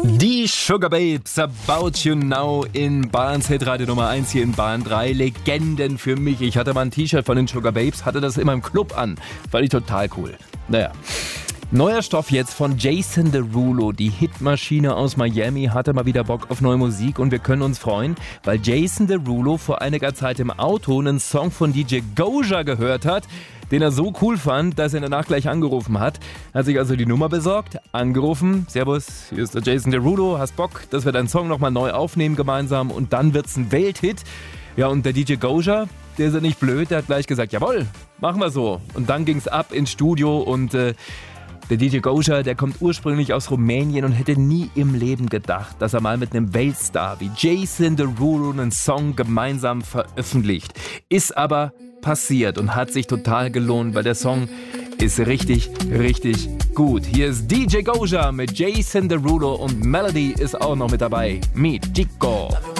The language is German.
Die Sugar Babes, About You Now in Bahns Hitradio Nummer 1 hier in Bahn 3. Legenden für mich. Ich hatte mal ein T-Shirt von den Sugar Babes, hatte das immer im Club an. Fand ich total cool. Naja. Neuer Stoff jetzt von Jason Derulo. Die Hitmaschine aus Miami hatte mal wieder Bock auf neue Musik und wir können uns freuen, weil Jason Derulo vor einiger Zeit im Auto einen Song von DJ Goja gehört hat, den er so cool fand, dass er danach gleich angerufen hat. Hat sich also die Nummer besorgt, angerufen. Servus, hier ist der Jason Derulo, hast Bock, dass wir deinen Song nochmal neu aufnehmen gemeinsam und dann wird's ein Welthit. Ja, und der DJ Goja, der ist ja nicht blöd, der hat gleich gesagt, jawohl, machen wir so. Und dann ging's ab ins Studio und der DJ Goja, der kommt ursprünglich aus Rumänien und hätte nie im Leben gedacht, dass er mal mit einem Weltstar wie Jason Derulo einen Song gemeinsam veröffentlicht. Ist aber passiert und hat sich total gelohnt, weil der Song ist richtig, richtig gut. Hier ist DJ Goja mit Jason Derulo und Melody ist auch noch mit dabei. Mit Chico.